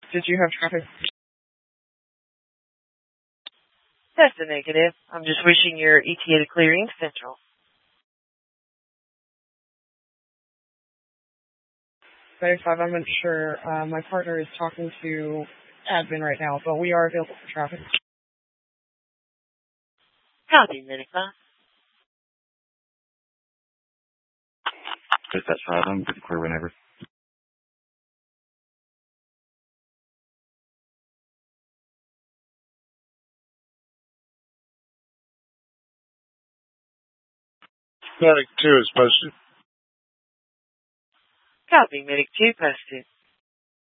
Did you have traffic? That's a negative. I'm just wishing your ETA to clearing central. 35, I'm not sure. My partner is talking to admin right now, but we are available for traffic. Copy, Medica. That's 5, I'm good to clear whenever. Medic 2 is posted. Copy, Medic 2 posted.